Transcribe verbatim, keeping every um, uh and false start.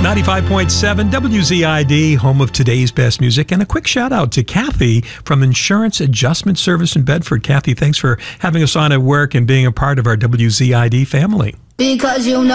ninety-five point seven W Z I D, home of today's best music. And a quick shout out to Kathy from Insurance Adjustment Service in Bedford. Kathy, thanks for having us on at work and being a part of our W Z I D family. Because you know